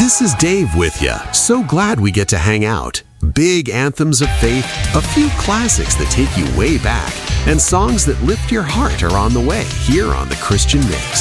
This is Dave with you. So glad we get to hang out. Big anthems of faith, a few classics that take you way back, and songs that lift your heart are on the way here on The Christian Mix.